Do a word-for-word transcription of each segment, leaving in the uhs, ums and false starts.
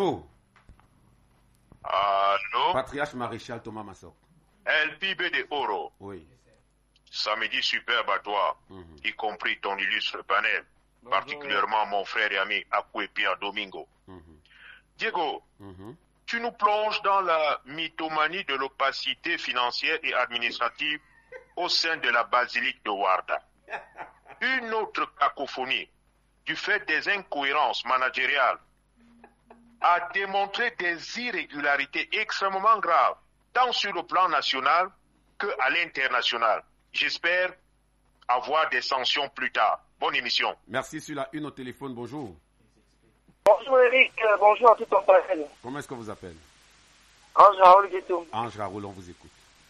Oh. Allô? Patriarche Maréchal Thomas Massok. El Pibe de Oro. Oui. Samedi superbe à toi, mm-hmm. y compris ton illustre panel, bonjour. Particulièrement mon frère et ami Akwe Pierre Domingo. Mm-hmm. Diego, mm-hmm. tu nous plonges dans la mythomanie de l'opacité financière et administrative au sein de la basilique de Ouarda. Une autre cacophonie, du fait des incohérences managériales, a démontré des irrégularités extrêmement graves, tant sur le plan national qu'à l'international. J'espère avoir des sanctions plus tard. Bonne émission. Merci. Sur la une au téléphone, bonjour. Bonjour Eric, euh, bonjour à tout ton panel. Comment est-ce qu'on vous appelle? Ange Raoul Gueto. Ange Raoul, on vous écoute.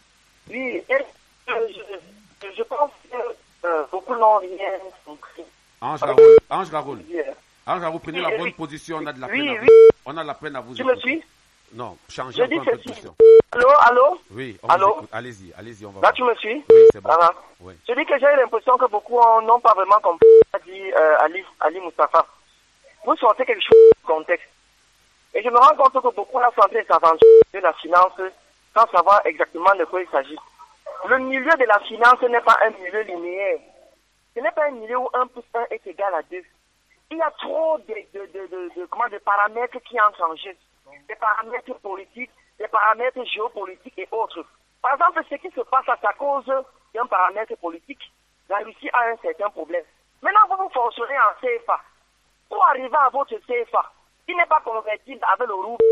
Oui, et, euh, je, je pense que euh, beaucoup n'ont rien compris. Ange Raoul, Ange Raoul. Ange Raoul, prenez oui, la bonne oui. position, on a de la oui, peine à oui. vous. On a de la peine à vous Tu écouter. me suis? Non, changez je un peu de position. Allô, allô? Oui, on allô? vous écoute. Allez-y, allez-y, on va Là, voir. tu me suis? Oui, c'est bon. Ah, oui. Je dis que j'ai l'impression que beaucoup n'ont pas vraiment compris ce qu'a dit euh, Ali, Ali Moustapha. Vous sortez quelque chose du contexte. Et je me rends compte que beaucoup ont tenté s'aventurer de la finance sans savoir exactement de quoi il s'agit. Le milieu de la finance n'est pas un milieu linéaire. Ce n'est pas un milieu où un plus un est égal à deux. Il y a trop de, de, de, de, de, comment, de paramètres qui entrent en jeu. Des paramètres politiques, des paramètres géopolitiques et autres. Par exemple, ce qui se passe à cause d'un paramètre politique, la Russie a un certain problème. Maintenant, vous vous forcerez en C F A. Pour arriver à votre C F A, il n'est pas convertible avec le rouble.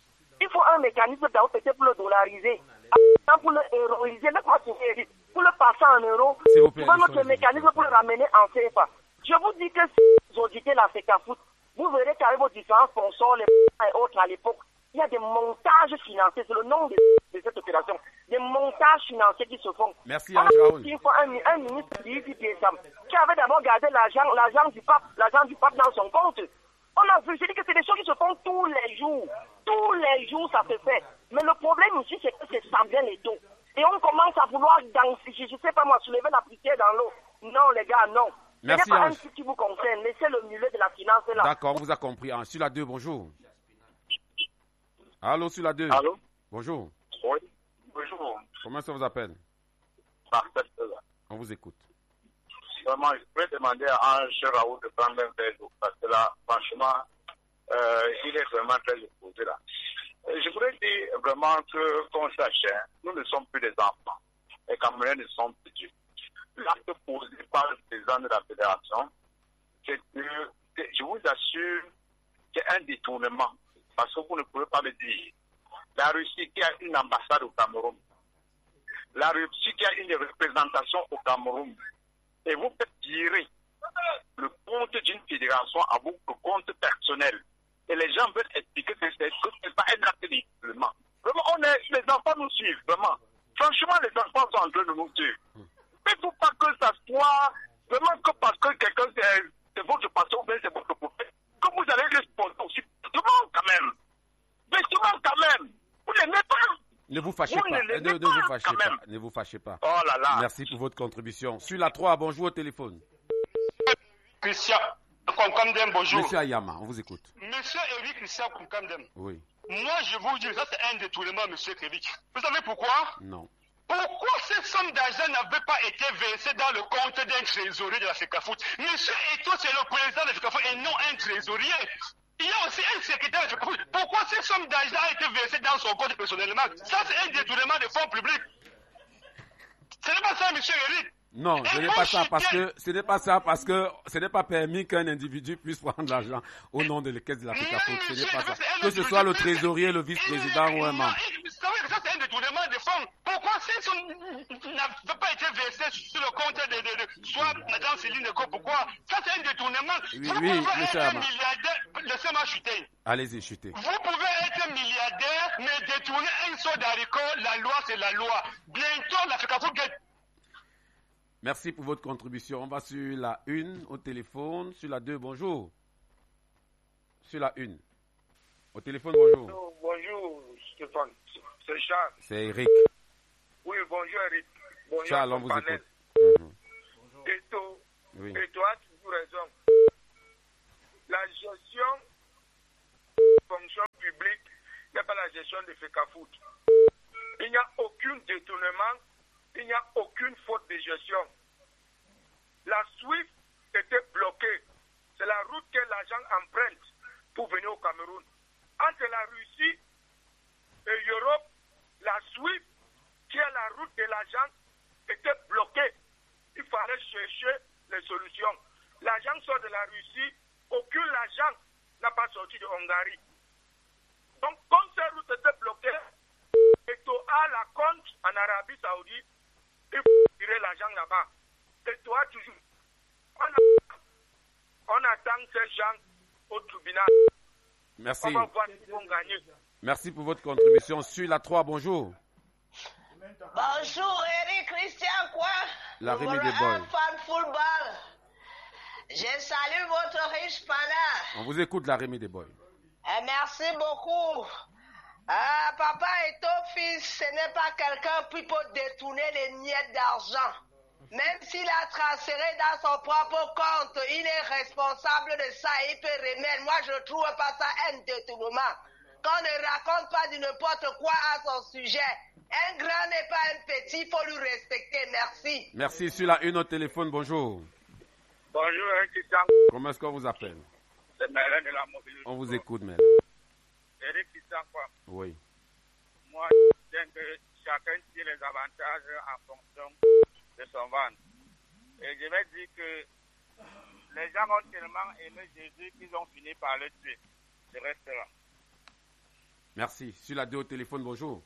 Il faut un mécanisme peut-être pour le dollariser, pour le héroïser, pour le passer en euros, pour notre mécanisme pour le ramener en C F A. Je vous dis que si vous auditez la FECAFOOT, vous verrez qu'avec vos différents sponsors, les et autres à l'époque, il y a des montages financiers, c'est le nom de, de cette opération, des montages financiers qui se font. Merci, Ange Raoul. Il faut un, un ministre qui avait d'abord gardé l'argent, l'argent du pape, l'argent du pape dans son compte. On a vu, je dis que c'est des choses qui se font tous les jours. Tous les jours, ça se fait. Mais le problème ici, c'est que c'est semblant les taux. Et on commence à vouloir densifier, je sais pas moi, soulever la poussière dans l'eau. Non, les gars, non. Merci, ce n'est pas Ange. un truc qui vous concerne. Laissez le milieu de la finance là. D'accord, on vous a compris. Ange. Sur la deux, bonjour. Allô, sur la deux. Allô. Bonjour. Oui, bonjour. Comment ça vous appelle? Marcel. On vous écoute. Vraiment, je pourrais demander à Ange Raoul de prendre un verre d'eau, parce que là, franchement, euh, il est vraiment très exposé là. Je voudrais dire vraiment que, qu'on sache, hein, nous ne sommes plus des enfants. Les Camerounais ne sont plus Dieu. L'acte posé par le président de la fédération, c'est que, je vous assure, c'est un détournement. Parce que vous ne pouvez pas me dire. La Russie qui a une ambassade au Cameroun, la Russie qui a une représentation au Cameroun, et vous faites tirer le compte d'une fédération à votre compte personnel. Et les gens veulent expliquer que ce n'est pas un acte d'étournement. Vraiment, on est, les enfants nous suivent, vraiment. Franchement, les enfants sont en train de nous suivre. Mais il ne faut pas que ça soit vraiment que parce que quelqu'un c'est, c'est votre passion, mais c'est votre prophète, que vous allez le sponsor aussi. Demande quand même. Mais demande quand même. Vous n'aimez pas. Ne vous fâchez vous pas. Ne, ne, ne vous fâchez pas. Ne vous fâchez pas. Oh là là. Merci pour votre contribution. Sur la trois, bonjour au téléphone. Christian Konkamdem, bonjour. Monsieur Ayama, on vous écoute. Monsieur Eric Christian Konkamdem. Oui. Moi, je vous dis, ça c'est un détournement, monsieur Eric. Vous savez pourquoi? Non. Pourquoi cette somme d'argent n'avait pas été versée dans le compte d'un trésorier de la FECAFOOT? Monsieur Eto, c'est le président de la FECAFOOT et non un trésorier. Il y a aussi un secrétaire de la FECAFOOT. Pourquoi cette somme d'argent a été versée dans son compte personnellement? Ça, c'est un détournement de fonds publics. Ce n'est pas ça, monsieur Eric. Non, ce n'est pas ça parce que ce n'est pas ça parce que ce n'est pas permis qu'un individu puisse prendre l'argent au nom de la caisse de la FECAFOOT. Ce n'est pas ça. Que ce soit le trésorier, le vice-président ou un membre. Vous savez que ça c'est un détournement de fonds. Pourquoi ces sommes n'avaient pas été versées sur le compte de, de, de soit Madame Céline Eko? Pourquoi? Ça c'est un détournement. Oui, vous oui, pouvez monsieur être Ama. milliardaire. Laissez-moi chuter. Allez-y, chutez. Vous pouvez être milliardaire, mais détourner un saut d'haricot, la loi c'est la loi. Bientôt la FECAFOOT gagne. Merci pour votre contribution. On va sur la une au téléphone. Sur la deux, bonjour. Sur la une. Au téléphone, bonjour. Bonjour, Stéphane. C'est Charles. C'est Eric. Oui, bonjour Eric. Bonjour Charles, on vous panel. écoute. Mm-hmm. Et toi, oui. et toi, tu as toujours raison. La gestion fonctionne public n'est pas la gestion de FECAFOOT. Il n'y a aucun détournement, il n'y a aucune faute de gestion. La SWIFT était bloquée. C'est la route que l'agent emprunte pour venir au Cameroun. Entre la Russie et l'Europe, la SWIFT, qui est la route de l'agent, était bloquée. Il fallait chercher les solutions. L'agent sort de la Russie, aucun agent n'a pas sorti de Hongrie. Donc, comme ces routes étaient bloquées, Eto a la compte en Arabie Saoudite, il faut tirer l'argent là-bas. Eto a toujours. On, a, on attend ces gens au tribunal. Merci. On va voir s'ils vont gagner. Merci pour votre contribution. Sur la trois, bonjour. Bonjour, Eric Christian, quoi? La Rémi des Boys. Fan football. Je salue votre riche panel. On vous écoute, la Rémi des Boys. Et merci beaucoup. Ah, papa et ton fils, ce n'est pas quelqu'un qui peut détourner les miettes d'argent. Même s'il a transféré dans son propre compte, il est responsable de ça, il peut remettre. Moi, je ne trouve pas ça un détournement. Qu'on ne raconte pas du n'importe quoi à son sujet. Un grand n'est pas un petit, il faut lui respecter. Merci. Merci. Sur la une au téléphone, bonjour. Bonjour, Eric Christian. Comment est-ce qu'on vous appelle? C'est Mélène de la mobilité. On vous écoute, Mel. Eric Christian, quoi? Oui. Moi, je dis que chacun tire les avantages en fonction de son ventre. Et je vais dire que les gens ont tellement aimé Jésus qu'ils ont fini par le tuer. Je reste là. Merci. Sur la deux au téléphone, bonjour.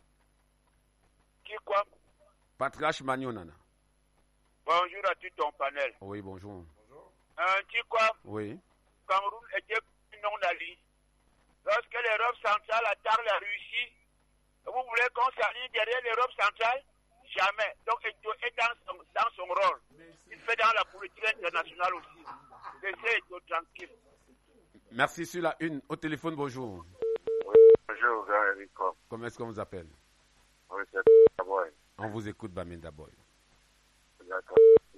Qui quoi? Patriarche Magnonana. Bonjour à tout ton panel. Oui, bonjour. Un qui quoi? Oui. Cameroun était non ali. Lorsque l'Europe centrale attaque la Russie, vous voulez qu'on s'aligne derrière l'Europe centrale? Jamais. Donc, Eto est dans son, dans son rôle. Il fait dans la politique internationale aussi. Laissez Eto tranquille. Merci. Sur la une au téléphone, bonjour. Oui, bonjour, grand Eric. Comment est-ce qu'on vous appelle? Oui, c'est Daboy. On vous écoute, Baminda Boy. D'accord.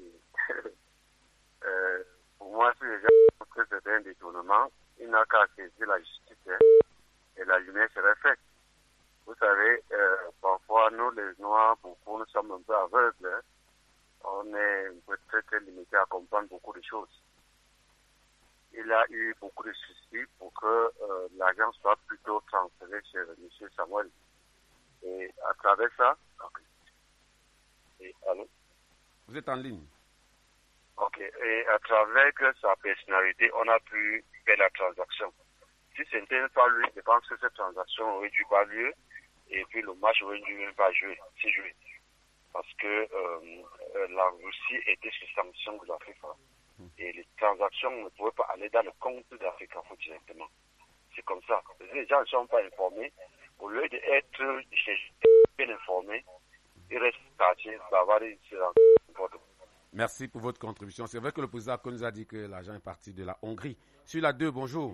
euh, pour moi, si les gens pensent que c'était un détournement, il n'a qu'à saisir la justice hein, et la lumière serait faite. Vous savez, euh, parfois, nous, les Noirs, beaucoup, nous sommes un peu aveugles. Hein. On est un peu très, très limité à comprendre beaucoup de choses. Il a eu beaucoup de soucis pour que euh, l'argent soit plutôt transféré chez M. Samuel. Et à travers ça, okay. Et, allô? Vous êtes en ligne. Ok. Et à travers que sa personnalité, on a pu faire la transaction. Si ce n'était pas lui, je pense que cette transaction aurait dû pas lieu. Et puis le match aurait dû même pas jouer, si jouer. Parce que euh, la Russie était sous sanction de la FIFA. Et les transactions ne pouvaient pas aller dans le compte de la FIFA directement. C'est comme ça. Les gens ne sont pas informés. Au lieu d'être bien informés, ils restent partis, bavarder, c'est n'importe quoi. Merci pour votre contribution. C'est vrai que le président nous a dit que l'argent est parti de la Hongrie. Sur la deux, bonjour.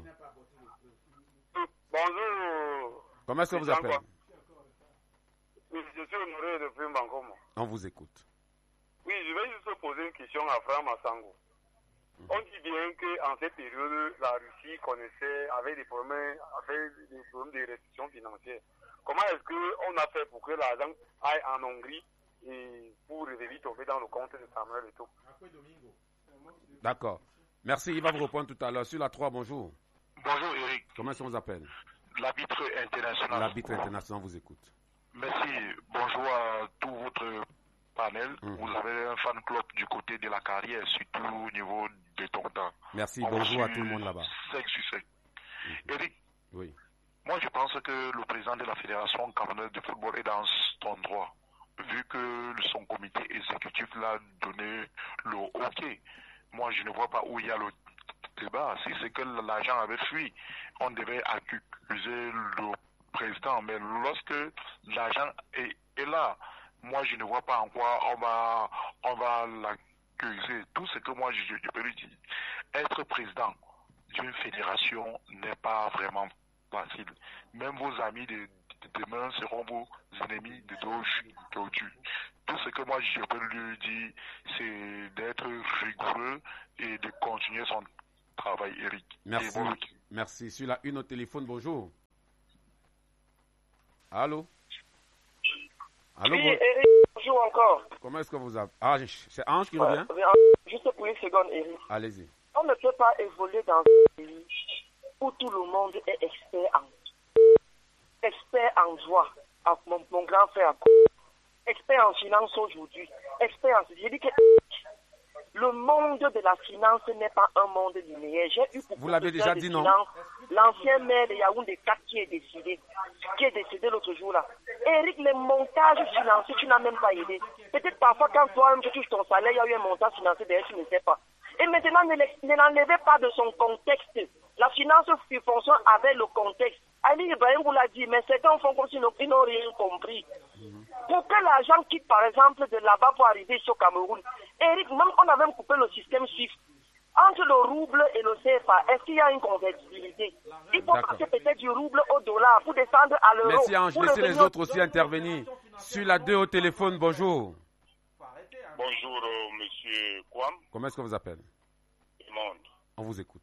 Bonjour. Comment est-ce que vous appelez? Oui, je suis honoré depuis Bangomo. On vous écoute. Oui, je vais juste poser une question à Franck Massango. Mm-hmm. On dit bien qu'en cette période, la Russie connaissait, avait des problèmes, avait des problèmes de restrictions financières. Comment est-ce qu'on a fait pour que l'argent aille en Hongrie et pour revenir tomber dans le compte de Samuel et tout? D'accord. Merci, il va vous répondre tout à l'heure. Sur la trois, bonjour. Bonjour Eric. Comment est-ce qu'on vous appelle? L'arbitre international. L'arbitre international vous écoute. Merci. Bonjour à tout votre panel. Mmh. Vous avez un fan club du côté de la carrière, surtout au niveau de Tonta. Merci. On bonjour à tout le monde là-bas. cinq sur cinq. Mmh. Eric. Oui. Moi, je pense que le président de la Fédération camerounaise de football est dans son droit. Vu que son comité exécutif l'a donné le OK. Moi, je ne vois pas où il y a le débat. Si c'est que l'agent avait fui, on devait accuser le président. Mais lorsque l'agent est, est là, moi, je ne vois pas en quoi on va, on va l'accuser. Tout ce que moi, je, je peux lui dire. Être président d'une fédération n'est pas vraiment facile. Même vos amis de, de demain seront vos ennemis de d'aujourd'hui. Tout ce que moi, je peux lui dire, c'est d'être rigoureux et de continuer son travail, Eric. Merci. Merci. Sur la une au téléphone, bonjour. Allô? Allô? Oui, bon... Eric, bonjour encore. Comment est-ce que vous avez... Ah, c'est Ange qui Ouais, revient? juste pour une seconde, Eric. Allez-y. On ne peut pas évoluer dans un pays où tout le monde est expert en expert en droit. Mon, mon grand frère, expert en finance aujourd'hui, expert en... Je dis que le monde de la finance n'est pas un monde linéaire. J'ai eu Vous l'avez déjà dit, non? L'ancien maire de Yaoundé quatre qui est décédé, qui est décédé l'autre jour là. Eric, les montages financiers, tu n'as même pas aidé. Peut-être parfois quand toi-même tu touches ton salaire, il y a eu un montage financier derrière, tu ne sais pas. Et maintenant, ne l'enlevez pas de son contexte. La finance fonctionne avec le contexte. Ali Ibrahim vous l'a dit, mais certains font comme s'ils n'ont rien compris. Pour que l'argent quitte, par exemple, de là-bas pour arriver ici au Cameroun, Eric, même on a même coupé le système SWIFT. Entre le rouble et le C F A, est-ce qu'il y a une convertibilité? Il faut passer peut-être du rouble au dollar pour descendre à l'euro. Merci Ange, laissez les autres aussi intervenir. Sur la deux au téléphone, bonjour. Bonjour, euh, monsieur Kwam. Comment est-ce qu'on vous appelle? Monde. On vous écoute.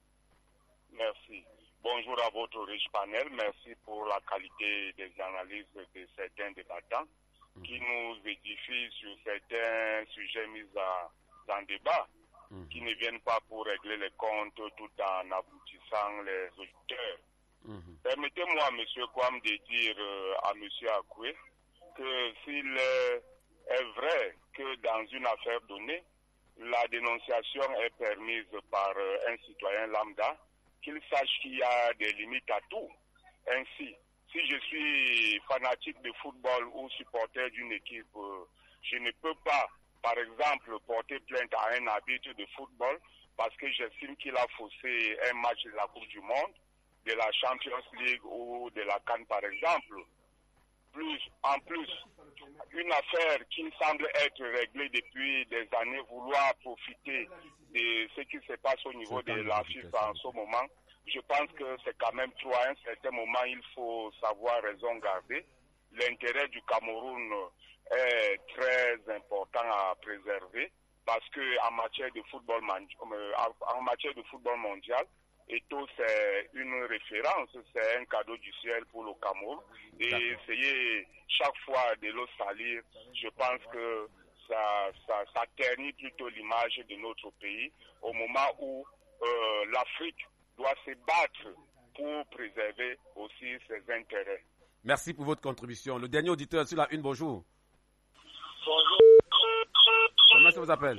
Merci. Bonjour à votre riche panel. Merci pour la qualité des analyses de certains débattants mmh. qui nous édifient sur certains sujets mis à, en débat, mmh. qui ne viennent pas pour régler les comptes tout en aboutissant les auditeurs. Mmh. Permettez-moi, monsieur Kwam, de dire euh, à monsieur Akoué que s'il est, est vrai que dans une affaire donnée, la dénonciation est permise par euh, un citoyen lambda, qu'il sache qu'il y a des limites à tout. Ainsi, si je suis fanatique de football ou supporter d'une équipe, euh, je ne peux pas, par exemple, porter plainte à un arbitre de football parce que j'estime qu'il a faussé un match de la Coupe du Monde, de la Champions League ou de la CAN, par exemple. Plus, en plus, une affaire qui semble être réglée depuis des années, vouloir profiter de ce qui se passe au niveau de la FIFA en ce moment, je pense que c'est quand même trop. À un certain moment, il faut savoir raison garder. L'intérêt du Cameroun est très important à préserver parce que en matière de football, en matière de football mondial, Eto'o, c'est une référence, c'est un cadeau du ciel pour le Cameroun. Et essayer chaque fois de le salir, je pense que ça, ça, ça ternit plutôt l'image de notre pays au moment où euh, l'Afrique doit se battre pour préserver aussi ses intérêts. Merci pour votre contribution. Le dernier auditeur sur la une, bonjour. Bonjour. Comment ça vous appelle?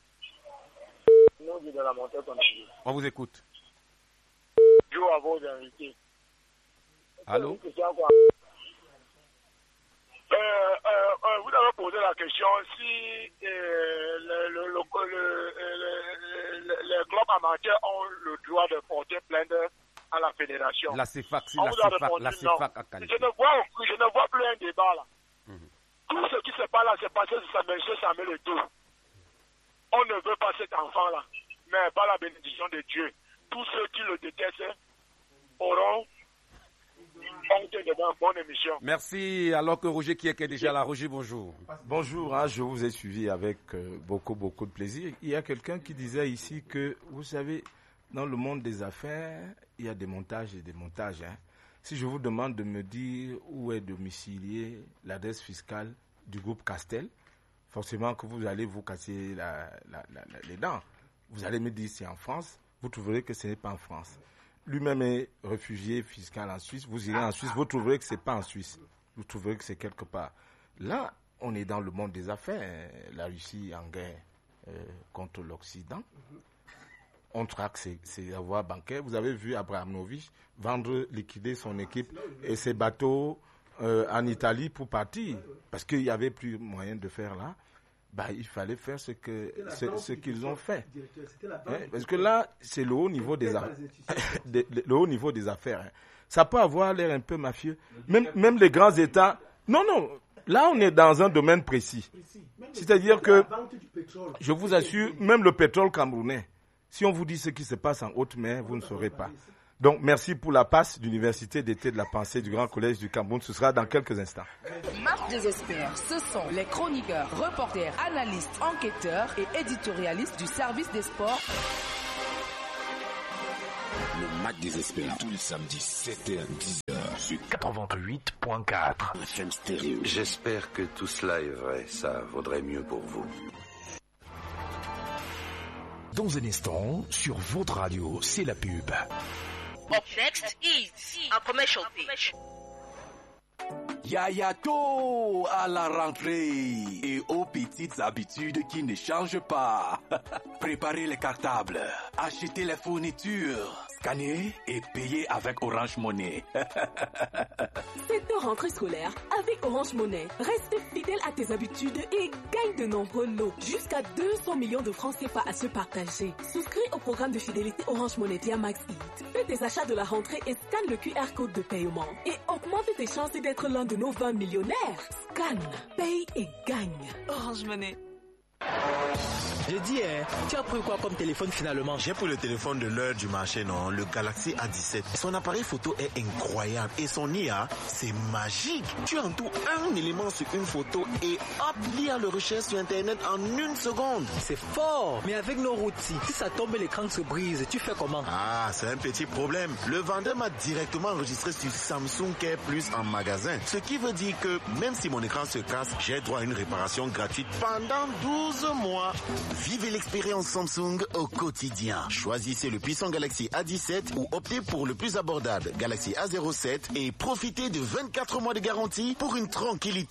On vous écoute. Bonjour à vos invités. Allô? Euh, euh, euh, vous avez posé la question si euh, le, le, le, le, le, les clubs amateurs ont le droit de porter plainte à la fédération. La CEFAC, si on la CEFAC, la CEFAC a qualifié. Je ne vois, je ne vois plus un débat là. Mm-hmm. Tout ce qui se passe là, c'est passé sur M. Samuel Eto'o. On ne veut pas cet enfant là, mais par la bénédiction de Dieu. Tous ceux qui le détestent auront honte devant une bonne émission. Merci, alors que Roger qui est déjà là. Roger, bonjour. Bonjour, hein, je vous ai suivi avec euh, beaucoup, beaucoup de plaisir. Il y a quelqu'un qui disait ici que, vous savez, dans le monde des affaires, il y a des montages et des montages. Hein. Si je vous demande de me dire où est domiciliée l'adresse fiscale du groupe Castel, forcément que vous allez vous casser la, la, la, la, les dents. Vous allez me dire c'est en France, vous trouverez que ce n'est pas en France. Lui-même est réfugié fiscal en Suisse. Vous irez en Suisse, vous trouverez que ce n'est pas en Suisse. Vous trouverez que c'est quelque part. Là, on est dans le monde des affaires. La Russie en guerre euh, contre l'Occident. On traque ses, ses avoirs bancaires. Vous avez vu Abramovich vendre, liquider son équipe et ses bateaux euh, en Italie pour partir. Parce qu'il n'y avait plus moyen de faire là. Bah, il fallait faire ce que ce, ce qu'ils ont fait. Hein? Parce que là, c'est le haut niveau des affaires. le haut niveau des affaires. Hein. Ça peut avoir l'air un peu mafieux. Même, même les grands États. Non, non. Là, on est dans un domaine précis. C'est-à-dire que, je vous assure, même le pétrole camerounais, si on vous dit ce qui se passe en haute mer, vous ne saurez pas. Donc, merci pour la passe d'Université d'été de la pensée du Grand Collège du Cameroun. Ce sera dans quelques instants. Match des experts, ce sont les chroniqueurs, reporters, analystes, enquêteurs et éditorialistes du service des sports. Le Mac des experts, tous les samedis, sept heures dix heures, sur quatre-vingt-huit point quatre. F M Stéréo. J'espère que tout cela est vrai, ça vaudrait mieux pour vous. Dans un instant, sur votre radio, c'est la pub. Up next is a commercial pitch. Yayato à la rentrée et aux petites habitudes qui ne changent pas. Préparez les cartables, achetez les fournitures, scannez et payez avec Orange Money. Cette rentrée scolaire avec Orange Money, reste fidèle à tes habitudes et gagne de nombreux lots. Jusqu'à deux cents millions de francs C F A à se partager. Souscris au programme de fidélité Orange Money via MaxEat. Fais tes achats de la rentrée et scanne le Q R code de paiement. Et augmente tes chances d'être l'un de nos vingt millionnaires. Scanne, paye et gagne. Orange Money. Je dis, hein, tu as pris quoi comme téléphone finalement? J'ai pris le téléphone de l'heure du marché, non, le Galaxy A dix-sept. Son appareil photo est incroyable et son I A, c'est magique. Tu entoures un élément sur une photo et hop, l'I A le recherche sur Internet en une seconde. C'est fort, mais avec nos outils, si ça tombe et l'écran se brise, tu fais comment? Ah, c'est un petit problème. Le vendeur m'a directement enregistré sur Samsung Care Plus en magasin. Ce qui veut dire que même si mon écran se casse, j'ai droit à une réparation gratuite pendant douze mois. Vivez l'expérience Samsung au quotidien. Choisissez le puissant Galaxy A dix-sept ou optez pour le plus abordable Galaxy A zéro sept et profitez de vingt-quatre mois de garantie pour une tranquillité